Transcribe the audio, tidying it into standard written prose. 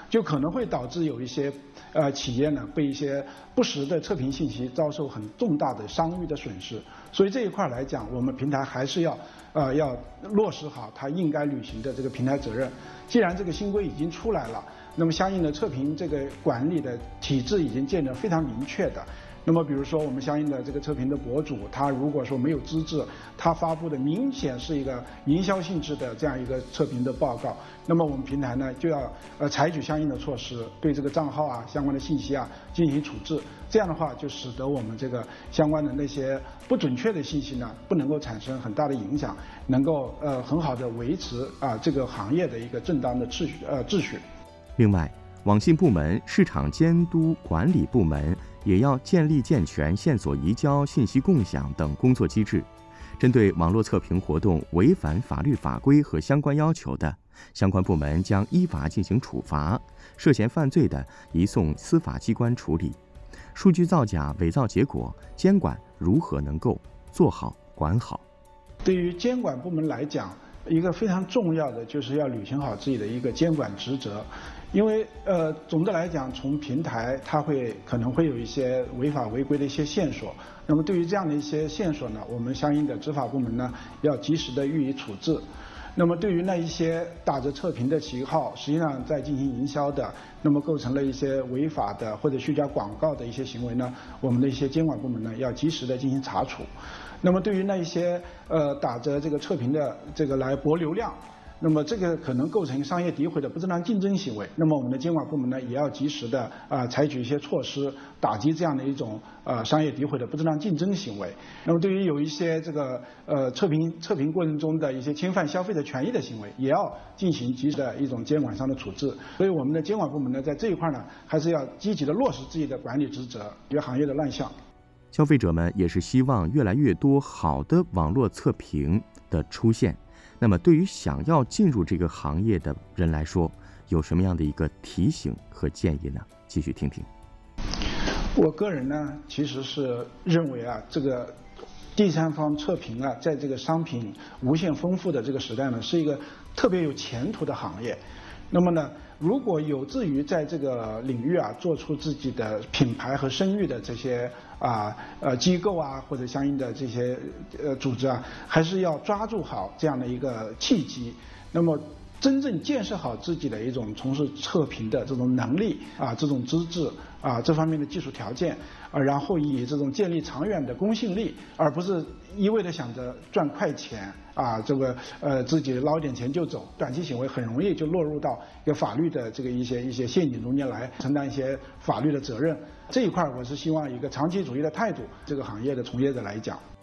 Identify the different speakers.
Speaker 1: 就可能会导致有一些企业呢被一些不实的测评信息遭受很重大的商誉的损失。所以这一块来讲，我们平台还是要落实好它应该履行的这个平台责任。既然这个新规已经出来了，那么相应的测评这个管理的体制已经建立得非常明确的。那么比如说我们相应的这个测评的博主，他如果说没有资质，他发布的明显是一个营销性质的这样一个测评的报告，那么我们平台呢就要采取相应的措施，对这个账号啊相关的信息啊进行处置。这样的话就使得我们这个相关的那些不准确的信息呢不能够产生很大的影响，能够很好的维持这个行业的一个正当的秩序。
Speaker 2: 另外，网信部门、市场监督管理部门也要建立健全线索移交、信息共享等工作机制。针对网络测评活动违反法律法规和相关要求的，相关部门将依法进行处罚；涉嫌犯罪的，移送司法机关处理。数据造假、伪造结果，监管如何能够做好、管好？
Speaker 1: 对于监管部门来讲，一个非常重要的就是要履行好自己的一个监管职责。因为总的来讲，从平台它可能会有一些违法违规的一些线索，那么对于这样的一些线索呢，我们相应的执法部门呢要及时的予以处置。那么对于那一些打着测评的旗号，实际上在进行营销的，那么构成了一些违法的或者虚假广告的一些行为呢，我们的一些监管部门呢要及时的进行查处。那么对于那一些打着这个测评的这个来博流量，那么这个可能构成商业诋毁的不正当竞争行为，那么我们的监管部门呢也要及时的采取一些措施，打击这样的一种商业诋毁的不正当竞争行为。那么对于有一些这个测评过程中的一些侵犯消费者权益的行为，也要进行及时的一种监管上的处置。所以我们的监管部门呢在这一块呢还是要积极的落实自己的管理职责，与行业的乱象。
Speaker 2: 消费者们也是希望越来越多好的网络测评的出现。那么对于想要进入这个行业的人来说，有什么样的一个提醒和建议呢？继续听听。
Speaker 1: 我个人呢其实是认为这个第三方测评在这个商品无限丰富的这个时代呢，是一个特别有前途的行业。那么呢，如果有志于在这个领域做出自己的品牌和声誉的这些机构或者相应的这些组织还是要抓住好这样的一个契机，那么真正建设好自己的一种从事测评的这种能力这种资质这方面的技术条件然后以这种建立长远的公信力，而不是一味的想着赚快钱这个自己捞点钱就走，短期行为很容易就落入到一个法律的这个一些陷阱中间来，承担一些法律的责任。这一块我是希望一个长期主义的态度，这个行业的从业者来讲。